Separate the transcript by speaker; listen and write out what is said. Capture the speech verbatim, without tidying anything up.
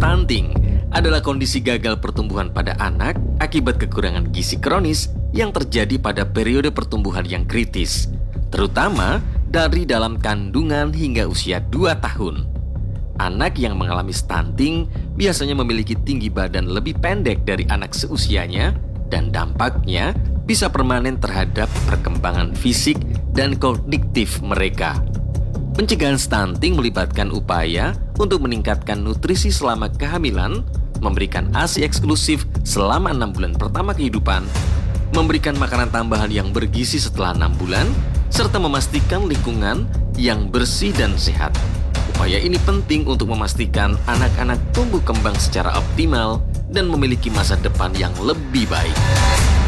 Speaker 1: stunting adalah kondisi gagal pertumbuhan pada anak akibat kekurangan gizi kronis yang terjadi pada periode pertumbuhan yang kritis, terutama dari dalam kandungan hingga usia dua tahun. Anak yang mengalami stunting biasanya memiliki tinggi badan lebih pendek dari anak seusianya dan dampaknya bisa permanen terhadap perkembangan fisik dan kognitif mereka. Pencegahan stunting melibatkan upaya untuk meningkatkan nutrisi selama kehamilan, memberikan ASI eksklusif selama enam bulan pertama kehidupan, memberikan makanan tambahan yang bergizi setelah enam bulan, serta memastikan lingkungan yang bersih dan sehat. Upaya ini penting untuk memastikan anak-anak tumbuh kembang secara optimal dan memiliki masa depan yang lebih baik.